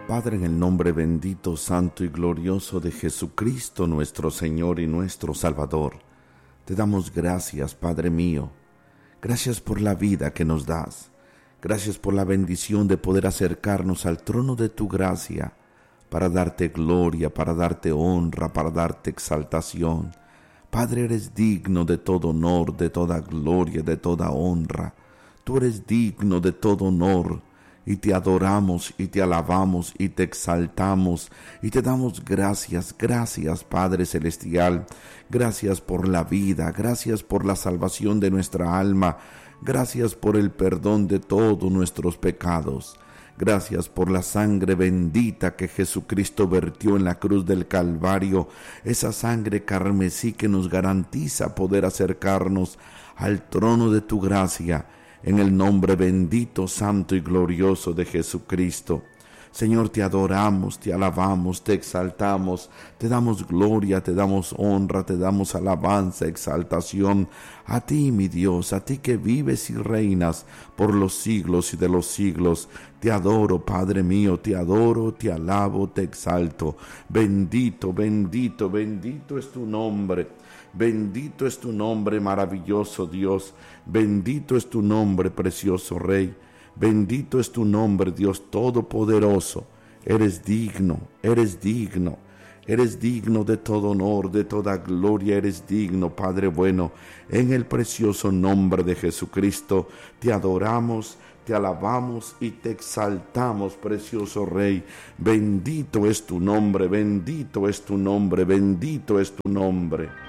Padre, en el nombre bendito, santo y glorioso de Jesucristo, nuestro Señor y nuestro Salvador, te damos gracias, Padre mío. Gracias por la vida que nos das. Gracias por la bendición de poder acercarnos al trono de tu gracia para darte gloria, para darte honra, para darte exaltación. Padre, eres digno de todo honor, de toda gloria, de toda honra. Tú eres digno de todo honor. Y te adoramos y te alabamos y te exaltamos y te damos gracias, gracias Padre Celestial, gracias por la vida, gracias por la salvación de nuestra alma, gracias por el perdón de todos nuestros pecados, gracias por la sangre bendita que Jesucristo vertió en la cruz del Calvario, esa sangre carmesí que nos garantiza poder acercarnos al trono de tu gracia, en el nombre bendito, santo y glorioso de Jesucristo. Señor, te adoramos, te alabamos, te exaltamos, te damos gloria, te damos honra, te damos alabanza, exaltación. A ti, mi Dios, a ti que vives y reinas por los siglos y de los siglos. Te adoro, Padre mío, te adoro, te alabo, te exalto. Bendito, bendito, bendito es tu nombre. Bendito es tu nombre, maravilloso Dios. Bendito es tu nombre, precioso Rey. Bendito es tu nombre, Dios Todopoderoso. Eres digno, eres digno. Eres digno de todo honor, de toda gloria. Eres digno, Padre bueno. En el precioso nombre de Jesucristo te adoramos, te alabamos y te exaltamos, precioso Rey. Bendito es tu nombre, bendito es tu nombre, bendito es tu nombre.